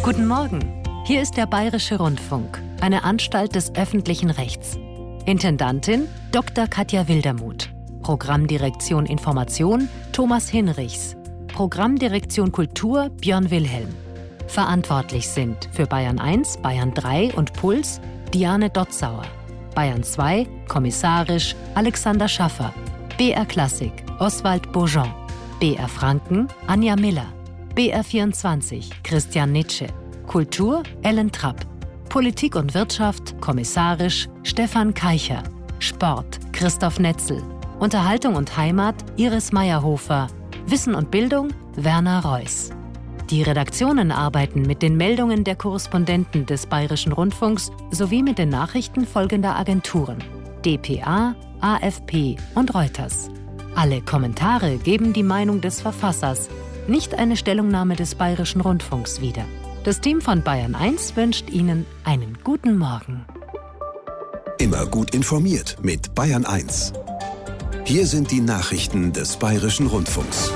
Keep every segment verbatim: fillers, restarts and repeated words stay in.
Guten Morgen. Hier ist der Bayerische Rundfunk, eine Anstalt des öffentlichen Rechts. Intendantin Doktor Katja Wildermuth. Programmdirektion Information Thomas Hinrichs. Programmdirektion Kultur Björn Wilhelm. Verantwortlich sind für Bayern eins, Bayern drei und Puls Diane Dotzauer. Bayern zwei, kommissarisch Alexander Schaffer. B R Klassik Oswald Beaujean. B R Franken Anja Miller. B R vierundzwanzig Christian Nitsche. Kultur Ellen Trapp. Politik und Wirtschaft kommissarisch Stefan Keicher. Sport Christoph Netzel. Unterhaltung und Heimat Iris Meyerhofer. Wissen und Bildung Werner Reuss. Die Redaktionen arbeiten mit den Meldungen der Korrespondenten des Bayerischen Rundfunks sowie mit den Nachrichten folgender Agenturen: D P A, A F P und Reuters. Alle Kommentare geben die Meinung des Verfassers, nicht eine Stellungnahme des Bayerischen Rundfunks wieder. Das Team von Bayern eins wünscht Ihnen einen guten Morgen. Immer gut informiert mit Bayern eins. Hier sind die Nachrichten des Bayerischen Rundfunks.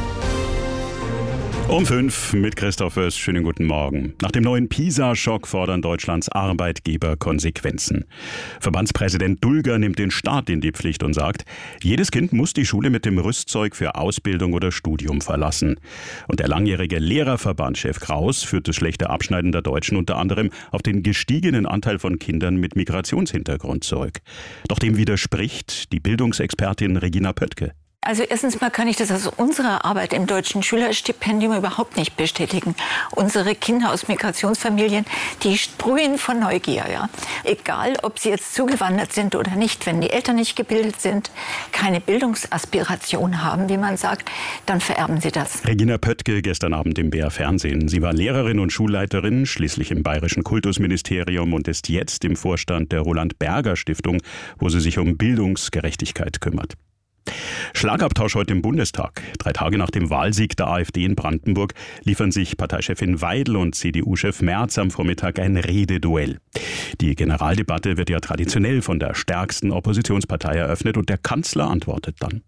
Um fünf mit Christoph Wöss. Schönen guten Morgen. Nach dem neuen PISA-Schock fordern Deutschlands Arbeitgeber Konsequenzen. Verbandspräsident Dulger nimmt den Staat in die Pflicht und sagt, jedes Kind muss die Schule mit dem Rüstzeug für Ausbildung oder Studium verlassen. Und der langjährige Lehrerverbandchef Kraus führt das schlechte Abschneiden der Deutschen unter anderem auf den gestiegenen Anteil von Kindern mit Migrationshintergrund zurück. Doch dem widerspricht die Bildungsexpertin Regina Pöttke. Also erstens mal kann ich das aus unserer Arbeit im Deutschen Schülerstipendium überhaupt nicht bestätigen. Unsere Kinder aus Migrationsfamilien, die sprühen von Neugier. Ja? Egal, ob sie jetzt zugewandert sind oder nicht, wenn die Eltern nicht gebildet sind, keine Bildungsaspiration haben, wie man sagt, dann vererben sie das. Regina Pöttke gestern Abend im B R Fernsehen. Sie war Lehrerin und Schulleiterin, schließlich im Bayerischen Kultusministerium und ist jetzt im Vorstand der Roland Berger Stiftung, wo sie sich um Bildungsgerechtigkeit kümmert. Schlagabtausch heute im Bundestag. Drei Tage nach dem Wahlsieg der AfD in Brandenburg liefern sich Parteichefin Weidel und C D U-Chef Merz am Vormittag ein Rededuell. Die Generaldebatte wird ja traditionell von der stärksten Oppositionspartei eröffnet und der Kanzler antwortet dann.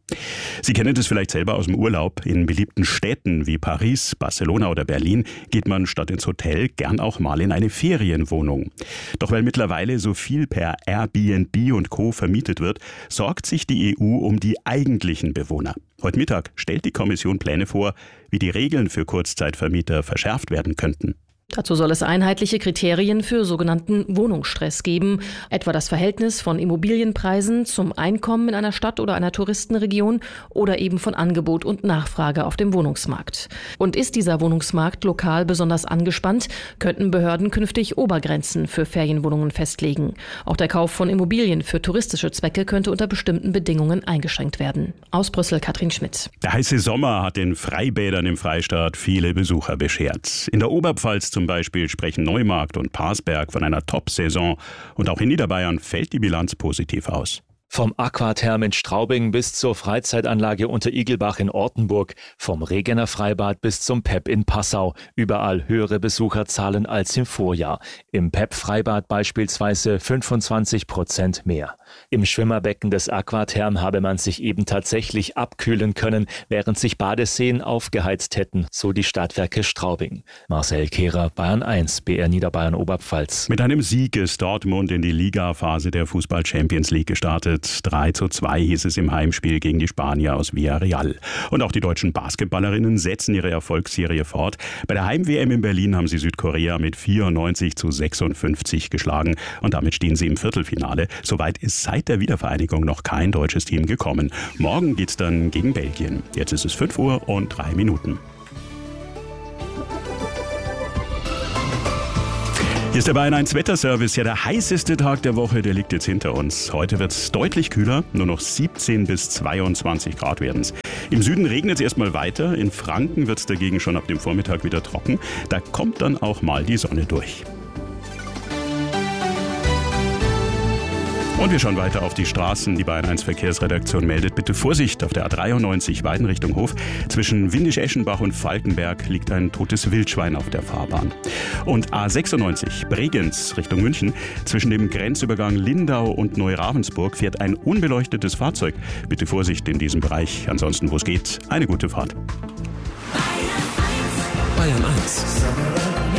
Sie kennen das vielleicht selber aus dem Urlaub. In beliebten Städten wie Paris, Barcelona oder Berlin geht man statt ins Hotel gern auch mal in eine Ferienwohnung. Doch weil mittlerweile so viel per Airbnb und Co. vermietet wird, sorgt sich die E U um die eigentlichen Bewohner. Heute Mittag stellt die Kommission Pläne vor, wie die Regeln für Kurzzeitvermieter verschärft werden könnten. Dazu soll es einheitliche Kriterien für sogenannten Wohnungsstress geben, etwa das Verhältnis von Immobilienpreisen zum Einkommen in einer Stadt oder einer Touristenregion oder eben von Angebot und Nachfrage auf dem Wohnungsmarkt. Und ist dieser Wohnungsmarkt lokal besonders angespannt, könnten Behörden künftig Obergrenzen für Ferienwohnungen festlegen. Auch der Kauf von Immobilien für touristische Zwecke könnte unter bestimmten Bedingungen eingeschränkt werden. Aus Brüssel Katrin Schmidt. Der heiße Sommer hat den Freibädern im Freistaat viele Besucher beschert. In der Oberpfalz zum Beispiel sprechen Neumarkt und Parsberg von einer Top-Saison. Und auch in Niederbayern fällt die Bilanz positiv aus. Vom Aquatherm in Straubing bis zur Freizeitanlage unter Igelbach in Ortenburg, vom Regener Freibad bis zum P E P in Passau. Überall höhere Besucherzahlen als im Vorjahr. Im P E P-Freibad beispielsweise fünfundzwanzig Prozent mehr. Im Schwimmerbecken des Aquatherm habe man sich eben tatsächlich abkühlen können, während sich Badeseen aufgeheizt hätten, so die Stadtwerke Straubing. Marcel Kehrer, Bayern eins, B R Niederbayern Oberpfalz. Mit einem Sieg ist Dortmund in die Liga-Phase der Fußball-Champions League gestartet. drei zu zwei hieß es im Heimspiel gegen die Spanier aus Villarreal. Und auch die deutschen Basketballerinnen setzen ihre Erfolgsserie fort. Bei der Heim-W M in Berlin haben sie Südkorea mit vierundneunzig zu sechsundfünfzig geschlagen. Und damit stehen sie im Viertelfinale. Soweit ist seit der Wiedervereinigung noch kein deutsches Team gekommen. Morgen geht's dann gegen Belgien. Jetzt ist es fünf Uhr und drei Minuten. Hier ist der Bayern eins Wetterservice. Ja, der heißeste Tag der Woche, der liegt jetzt hinter uns. Heute wird es deutlich kühler, nur noch siebzehn bis zweiundzwanzig Grad werden es. Im Süden regnet es erstmal weiter, in Franken wird es dagegen schon ab dem Vormittag wieder trocken. Da kommt dann auch mal die Sonne durch. Und wir schauen weiter auf die Straßen. Die Bayern eins Verkehrsredaktion meldet bitte Vorsicht auf der A dreiundneunzig Weiden Richtung Hof. Zwischen Windisch-Eschenbach und Falkenberg liegt ein totes Wildschwein auf der Fahrbahn. Und A sechsundneunzig Bregenz Richtung München. Zwischen dem Grenzübergang Lindau und Neuravensburg fährt ein unbeleuchtetes Fahrzeug. Bitte Vorsicht in diesem Bereich. Ansonsten, wo es geht, eine gute Fahrt. Bayern eins.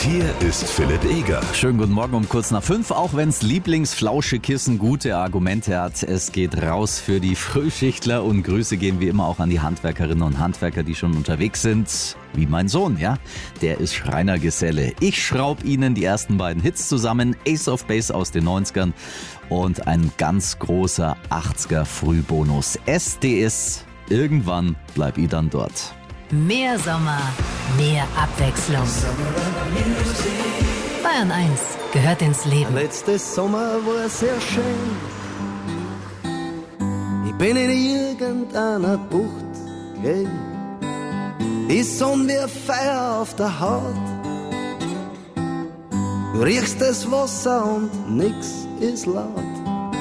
hier ist Philipp Eger. Schönen guten Morgen um kurz nach fünf, auch wenn's Lieblingsflauschekissen gute Argumente hat. Es geht raus für die Frühschichtler und Grüße gehen wie immer auch an die Handwerkerinnen und Handwerker, die schon unterwegs sind. Wie mein Sohn, ja? Der ist Schreinergeselle. Ich schraub Ihnen die ersten beiden Hits zusammen. Ace of Base aus den neunzigern und ein ganz großer achtziger Frühbonus. S D S, irgendwann bleib ich dann dort. Mehr Sommer, mehr Abwechslung. Bayern eins gehört ins Leben. Letztes Sommer war sehr schön. Ich bin in irgendeiner Bucht gelegen. Die Sonne wie Feuer auf der Haut. Du riechst das Wasser und nix ist laut.